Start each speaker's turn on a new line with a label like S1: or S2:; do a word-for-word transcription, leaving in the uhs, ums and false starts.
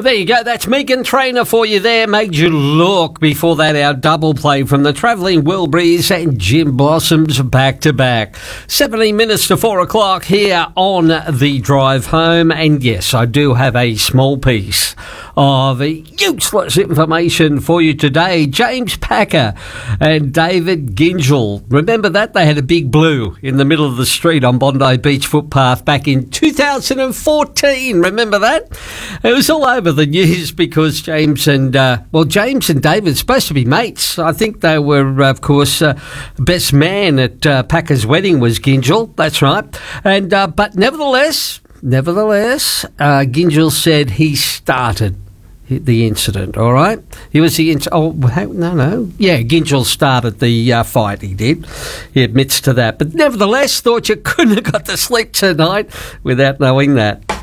S1: Well, there you go. That's Megan Trainor for you there. Made you look. Before that, our double play from the Travelling Wilburys and Jim Blossoms back to back. seventeen minutes to four o'clock here on the drive home. And yes, I do have a small piece of useless information for you today. James Packer and David Gyngell. Remember that? They had a big blue in the middle of the street on Bondi Beach footpath back in two thousand fourteen. Remember that? It was all over the news because James and, uh, well, James and David are supposed to be mates. I think they were, of course, uh, best man at uh, Packer's wedding was Gyngell. That's right. And, uh, but nevertheless, nevertheless, uh, Gyngell said he started the incident, all right? He was the... Inc- oh, no, no. Yeah, Gyngell started the uh, fight, he did. He admits to that. But nevertheless, thought you couldn't have got to sleep tonight without knowing that.